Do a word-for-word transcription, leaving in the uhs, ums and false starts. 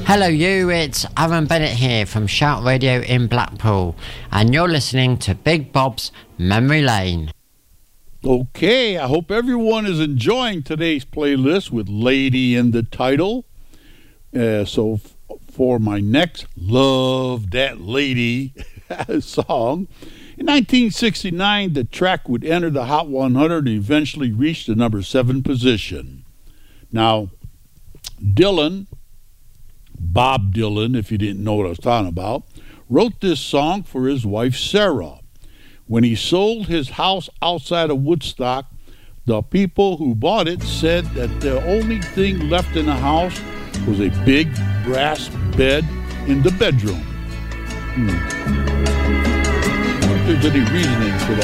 Hello you, it's Aaron Bennett here from Shout Radio in Blackpool, and you're listening to Big Bob's Memory Lane. Okay, I hope everyone is enjoying today's playlist with Lady in the title. Uh, so f- for my next Love That Lady song, in nineteen sixty-nine, the track would enter the Hot one hundred and eventually reach the number seven position. Now, Dylan, Bob Dylan, if you didn't know what I was talking about, wrote this song for his wife Sarah. When he sold his house outside of Woodstock, the people who bought it said that the only thing left in the house was a big brass bed in the bedroom. Hmm. I wonder if there's any reasoning for that.